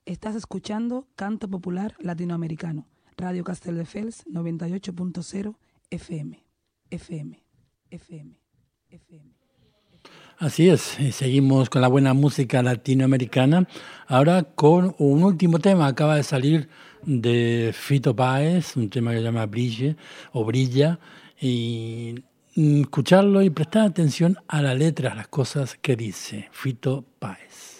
Estás escuchando Canto Popular Latinoamericano, Radio Castelldefels 98.0 FM. Así es, y seguimos con la buena música latinoamericana. Ahora con un último tema, acaba de salir de Fito Páez, un tema que se llama Brille o Brilla, y escucharlo y prestar atención a la letra, a las cosas que dice Fito Páez.